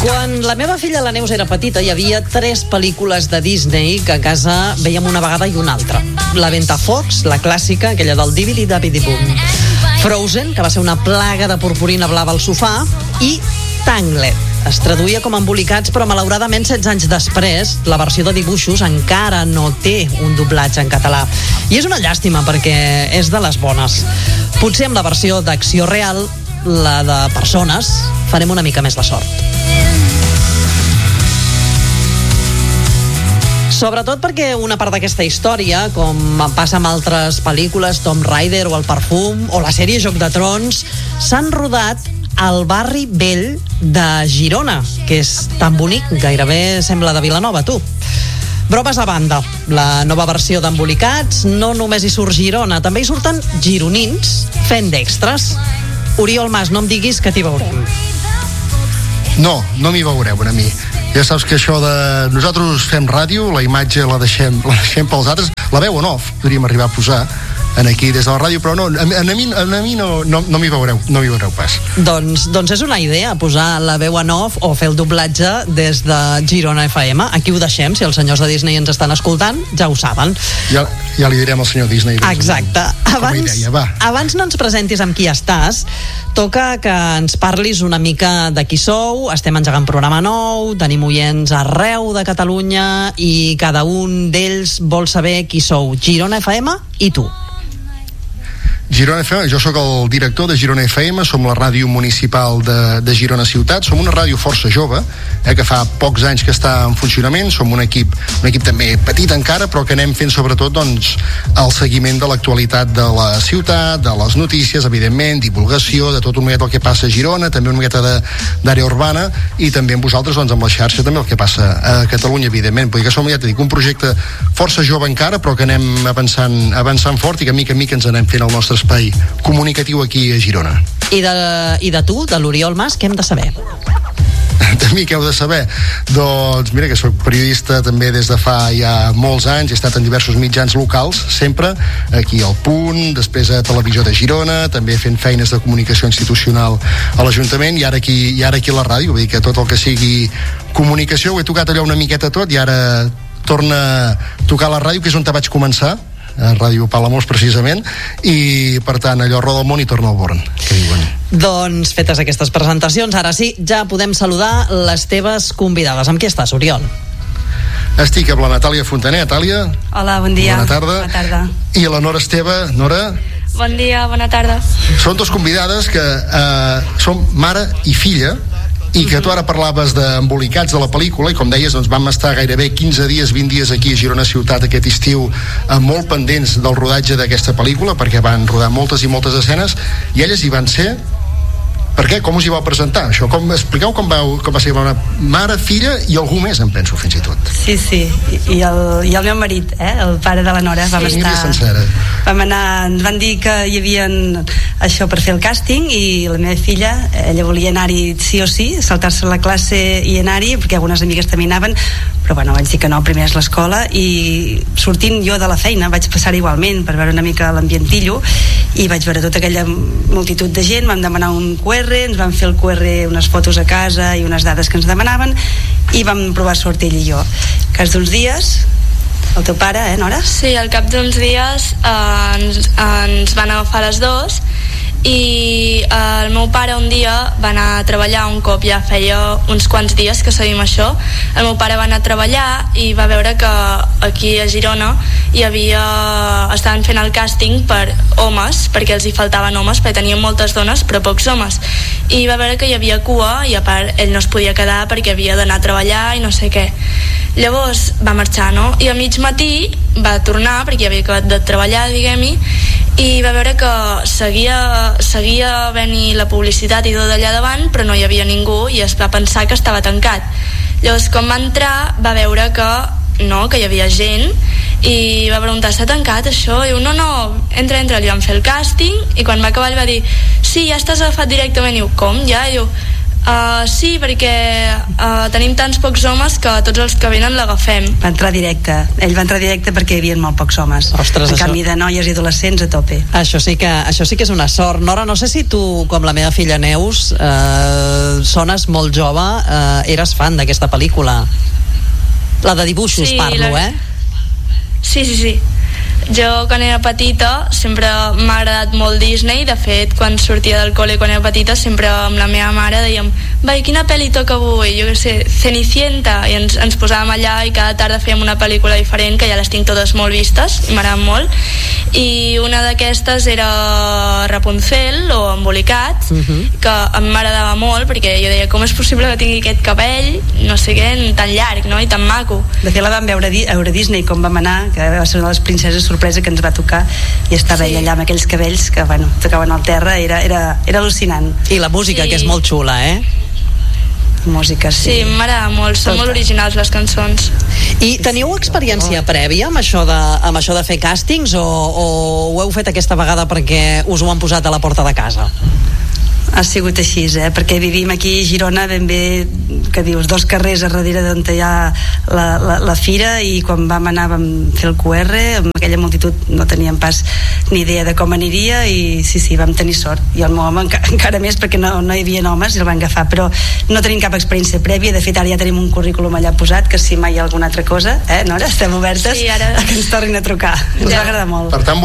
Quan la meva filla, la Neus, era petita, hi havia 3 pel·lícules de Disney que a casa veiem una vegada i una altra. La Ventafocs, la clàssica, aquella del Dibidi-Dabidi-Bum. Frozen, que va ser una plaga de purpurina blava al sofà, i Tangled. Es traduïa com Embolicats, però malauradament 16 anys després la versió de dibuixos encara no té un doblatge en català. I és una llàstima perquè és de les bones. Potser amb la versió d'acció real, la de persones, farem una mica més la sort. Sobretot perquè una part d'aquesta història, com passa amb altres pel·lícules, Tomb Raider o El Perfum, o la sèrie Joc de Trons, s'han rodat al barri vell de Girona, que és tan bonic, gairebé sembla de Vilanova, tu. Bromes a banda, la nova versió d'Embolicats no només hi surt Girona, també hi surten gironins fent d'extres. Oriol Mas, no em diguis que t'hi veurem. No m'hi veureu, a mi. Ja saps que això de... Nosaltres fem ràdio, la imatge la deixem pels altres. La veu en off podríem arribar a posar aquí des de la ràdio, però no, a mi no m'hi veureu pas. Doncs és una idea, posar la veu en off o fer el doblatge des de Girona FM. Aquí ho deixem, si els senyors de Disney ens estan escoltant, ja ho saben. Ja li direm al senyor Disney. Exacte. Abans no ens presentis amb qui estàs, toca que ens parlis una mica de qui sou. Estem engegant programa nou, tenim oients arreu de Catalunya i cada un d'ells vol saber qui sou. Girona FM i tu. Girona FM, jo sóc el director de Girona FM, som la ràdio municipal de Girona Ciutat, som una ràdio força jove, que fa pocs anys que està en funcionament, som un equip també petit encara, però que anem fent sobretot doncs, el seguiment de l'actualitat de la ciutat, de les notícies, evidentment, divulgació, de tot una miqueta el que passa a Girona, també una miqueta d'àrea urbana, i també amb vosaltres doncs, amb la xarxa també el que passa a Catalunya, evidentment. Vull dir que som, ja t'he dit, un projecte força jove encara, però que anem avançant fort i que mica en mica ens anem fent el nostre espai comunicatiu aquí a Girona. I de tu, de l'Oriol Mas, què hem de saber? De mi què heu de saber? Doncs mira que soc periodista també des de fa ja molts anys, he estat en diversos mitjans locals, sempre aquí al Punt, després a Televisió de Girona, també fent feines de comunicació institucional a l'Ajuntament i ara aquí a la ràdio, vull dir que tot el que sigui comunicació ho he tocat allò una miqueta tot i ara torna a tocar la ràdio, que és on te vaig començar, a Ràdio Palamós precisament, i per tant allò roda el món i torna al Born, que diuen. Doncs fetes aquestes presentacions, ara sí, ja podem saludar les teves convidades. Amb qui estàs, Oriol? Estic amb la Natàlia Fontaner. Natàlia. Hola, bon dia. Bona tarda. Bona tarda. I la Nora Esteve. Nora. Bon dia, bona tarda. Són dos convidades que són mare i filla, i que tu ara parlaves d'Embolicats de la pel·lícula, i com deies, doncs vam estar gairebé 15 dies, 20 dies aquí a Girona Ciutat aquest estiu, molt pendents del rodatge d'aquesta pel·lícula, perquè van rodar moltes i moltes escenes, i elles hi van ser. Per què? Com us hi vau presentar? Això, expliqueu com va ser una mare, filla i algú més, em penso, fins i tot. Sí, i el meu marit, el pare de la Nora, vam estar... Vam anar, ens van dir que hi havia això per fer el càsting, i la meva filla, ella volia anar-hi sí o sí, saltar-se la classe i anar-hi, perquè algunes amigues també anaven, però bueno, vaig dir que no, primer és l'escola, i sortint jo de la feina vaig passar igualment per veure una mica l'ambientillo, i vaig veure tota aquella multitud de gent, vam demanar un QR, ens van fer el QR, unes fotos a casa i unes dades que ens demanaven, i vam provar sort ell i jo. Al cap d'uns dies, el teu pare, Nora? Sí, al cap d'uns dies ens van agafar les dues, i el meu pare un dia va anar a treballar, un cop ja feia uns quants dies que sabíem això. El meu pare va anar a treballar i va veure que aquí a Girona estaven fent el càsting per homes, perquè els hi faltaven homes, perquè tenien moltes dones però pocs homes, i va veure que hi havia cua, i a part ell no es podia quedar perquè havia d'anar a treballar i no sé què. Llavors va marxar, no? I a mig matí va tornar, perquè havia acabat de treballar, diguem-hi, i va veure que seguia venir la publicitat i tot allà davant, però no hi havia ningú, i es va pensar que estava tancat. Llavors, quan va entrar, va veure que hi havia gent, i va preguntar, està tancat això? I diu, no, entra, li van fer el càsting, i quan va acabar li va dir, sí, ja estàs agafat directament. I diu, com? Ja? I diu, Sí, perquè tenim tants pocs homes que tots els que venen l'agafem. Va entrar directe, ell va entrar directe perquè hi havia molt pocs homes. Ostres, en canvi de noies i adolescents a tope. Això sí que és una sort. Nora, no sé si tu, com la meva filla Neus, sones molt jove, eres fan d'aquesta pel·lícula. La de dibuixos, sí, parlo, Sí. Jo, quan era petita, sempre m'ha agradat molt Disney. De fet, quan sortia del col·le, quan era petita, sempre amb la meva mare dèiem: vai, quina pel·li toca avui? Jo què sé, Cenicienta. I ens posàvem allà i cada tarda fèiem una pel·lícula diferent, que ja les tinc totes molt vistes i m'agraden molt. I una d'aquestes era Rapunzel, o Embolicat, que a mi m'agradava molt, perquè jo deia: com és possible que tingui aquest cabell, no sé què, tan llarg, no?, i tan maco. De fet, la vam veure a Disney com vam anar, que va ser una de les princeses sorpresa que ens va tocar, i estava ella allà amb aquells cabells que, bueno, tocaven al terra. Era al·lucinant. I la música, que és molt xula, Música, sí. Sí, m'agrada molt, són molt originals les cançons. I teniu experiència prèvia amb això de fer càstings, o ho heu fet aquesta vegada perquè us ho han posat a la porta de casa? Ha sigut així, perquè vivim aquí a Girona, ben bé, que dius, 2 carrers a darrere d'on hi ha la fira, i quan vam anar vam fer el QR, amb aquella multitud no teníem pas ni idea de com aniria, i sí, vam tenir sort. I el meu home encara més, perquè no hi havia homes i el van agafar, però no tenim cap experiència prèvia. De fet, ara ja tenim un currículum allà posat, que si mai hi ha alguna altra cosa, Nora, estem obertes a que ens tornin a trucar. Ens va agradar molt. Per tant,